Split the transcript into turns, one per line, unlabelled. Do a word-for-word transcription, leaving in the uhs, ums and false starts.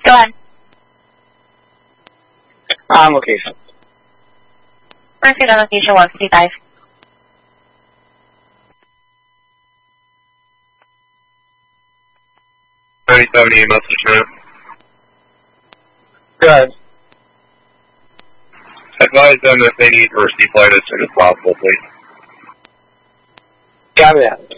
Go ahead.
On location.
Pursuit on location one fifty-five.
ninety seventy message now.
Go ahead.
Advise them if they need to receive flight as soon as possible, please.
Got it.